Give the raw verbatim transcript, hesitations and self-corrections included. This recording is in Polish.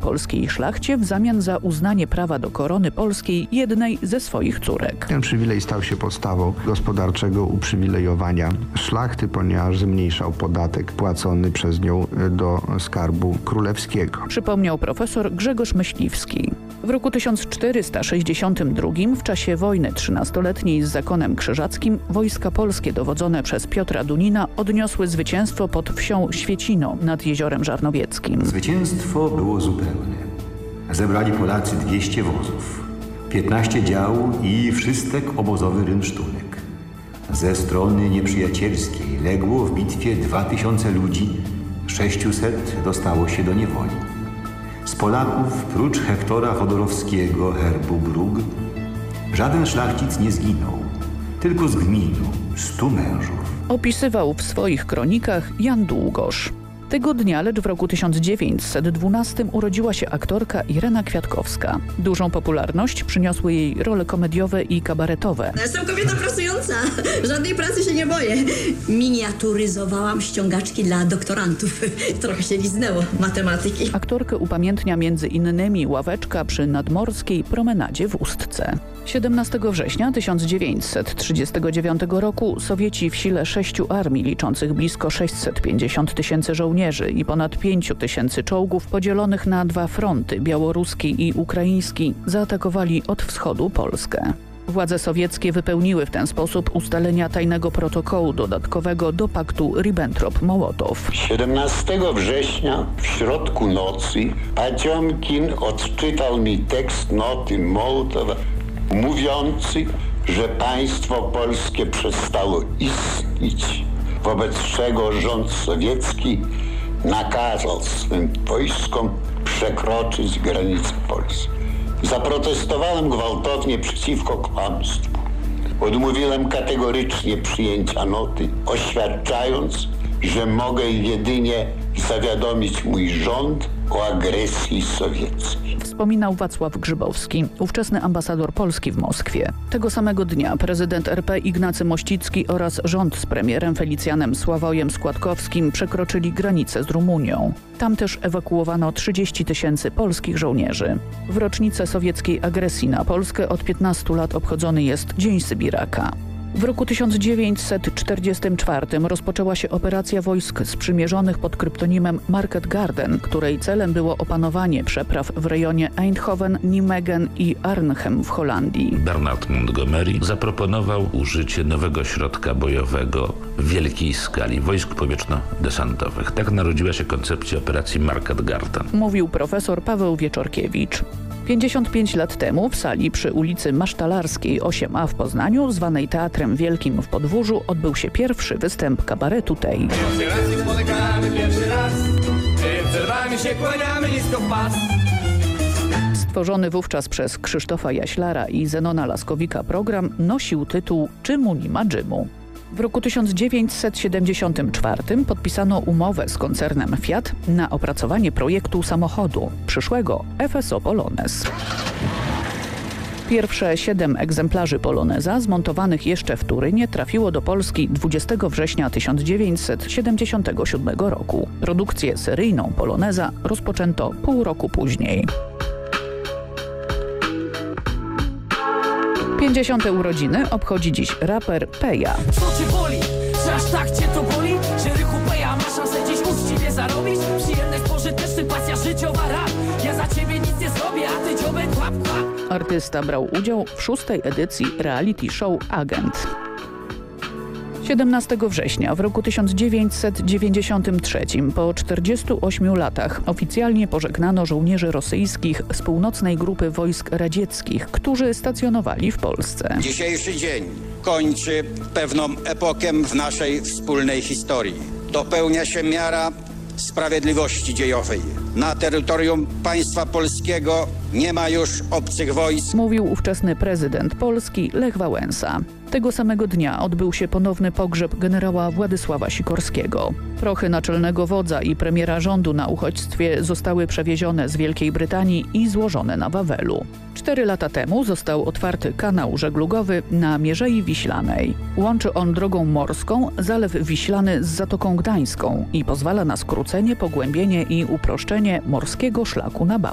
polskiej szlachcie w zamian za uznanie prawa do korony polskiej jednej ze swoich córek. Ten przywilej stał się podstawą gospodarczego uprzywilejowania szlachty, ponieważ zmniejszał podatek płacony przez nią do skarbu królewskiego. Przypomniał profesor Grzegorz Myśliwski. W roku tysiąc czterysta sześćdziesiątym drugim w czasie wojny trzynastoletniej z zakonem krzyżackim wojska polskie dowodzone przez Piotra Dunina odniosły zwycięstwo pod wsią Świecino nad Jeziorem Żarnowieckim. Zwycięstwo było zupełne. Zebrali Polacy dwieście wozów, piętnaście dział i wszystek obozowy rynsztunek. Ze strony nieprzyjacielskiej legło w bitwie dwa tysiące ludzi, sześciuset dostało się do niewoli. Z Polaków, prócz Hektora Chodorowskiego, herbu Brug, żaden szlachcic nie zginął, tylko zgminął stu mężów. Opisywał w swoich kronikach Jan Długosz. Tego dnia, lecz w roku tysiąc dziewięćset dwunastym urodziła się aktorka Irena Kwiatkowska. Dużą popularność przyniosły jej role komediowe i kabaretowe. Jestem kobieta pracująca, żadnej pracy się nie boję. Miniaturyzowałam ściągaczki dla doktorantów. Trochę się liznęło matematyki. Aktorkę upamiętnia między innymi ławeczka przy nadmorskiej promenadzie w Ustce. siedemnastego września tysiąc dziewięćset trzydziestego dziewiątego roku Sowieci w sile sześciu armii liczących blisko sześćset pięćdziesiąt tysięcy żołnierzy i ponad pięciu tysięcy czołgów podzielonych na dwa fronty, białoruski i ukraiński, zaatakowali od wschodu Polskę. Władze sowieckie wypełniły w ten sposób ustalenia tajnego protokołu dodatkowego do paktu Ribbentrop-Mołotow. siedemnastego września w środku nocy Potiomkin odczytał mi tekst noty Mołotowa mówiący, że państwo polskie przestało istnieć, wobec czego rząd sowiecki nakazał swym wojskom przekroczyć granice Polski. Zaprotestowałem gwałtownie przeciwko kłamstwu. Odmówiłem kategorycznie przyjęcia noty, oświadczając, że mogę jedynie zawiadomić mój rząd o agresji sowieckiej. Wspominał Wacław Grzybowski, ówczesny ambasador Polski w Moskwie. Tego samego dnia prezydent R P Ignacy Mościcki oraz rząd z premierem Felicjanem Sławojem Składkowskim przekroczyli granicę z Rumunią. Tam też ewakuowano trzydzieści tysięcy polskich żołnierzy. W rocznicę sowieckiej agresji na Polskę od piętnastu lat obchodzony jest Dzień Sybiraka. W roku tysiąc dziewięćset czterdziestym czwartym rozpoczęła się operacja wojsk sprzymierzonych pod kryptonimem Market Garden, której celem było opanowanie przepraw w rejonie Eindhoven, Nijmegen i Arnhem w Holandii. Bernard Montgomery zaproponował użycie nowego środka bojowego w wielkiej skali wojsk powietrzno-desantowych. Tak narodziła się koncepcja operacji Market Garden. Mówił profesor Paweł Wieczorkiewicz. pięćdziesiąt pięć lat temu w sali przy ulicy Masztalarskiej osiem A w Poznaniu, zwanej Teatrem Wielkim w Podwórzu, odbył się pierwszy występ kabaretu tej. Stworzony wówczas przez Krzysztofa Jaślara i Zenona Laskowika program nosił tytuł Czymu nie ma dżymu. W roku tysiąc dziewięćset siedemdziesiątym czwartym podpisano umowę z koncernem Fiat na opracowanie projektu samochodu, przyszłego F S O Polones. Pierwsze siedem egzemplarzy Poloneza, zmontowanych jeszcze w Turynie, trafiło do Polski dwudziestego września tysiąc dziewięćset siedemdziesiątego siódmego roku. Produkcję seryjną Poloneza rozpoczęto pół roku później. pięćdziesiąte urodziny obchodzi dziś raper Peja. Co cię boli? Że aż tak cię to boli? Że rychu Peja masz szansę dziś uczciwie zarobić? Przyjemne spożyteczny, pasja życiowa rap. Ja za ciebie nic nie zrobię, a ty dziobę kłap, kłap. Artysta brał udział w szóstej edycji reality show Agent. siedemnastego września w roku tysiąc dziewięćset dziewięćdziesiątym trzecim po czterdziestu ośmiu latach oficjalnie pożegnano żołnierzy rosyjskich z północnej grupy wojsk radzieckich, którzy stacjonowali w Polsce. Dzisiejszy dzień kończy pewną epokę w naszej wspólnej historii. Dopełnia się miara sprawiedliwości dziejowej. Na terytorium państwa polskiego nie ma już obcych wojsk. Mówił ówczesny prezydent Polski Lech Wałęsa. Tego samego dnia odbył się ponowny pogrzeb generała Władysława Sikorskiego. Prochy naczelnego wodza i premiera rządu na uchodźstwie zostały przewiezione z Wielkiej Brytanii i złożone na Wawelu. Cztery lata temu został otwarty kanał żeglugowy na Mierzei Wiślanej. Łączy on drogą morską Zalew Wiślany z Zatoką Gdańską i pozwala na skrócenie, pogłębienie i uproszczenie morskiego szlaku na Bałtyk.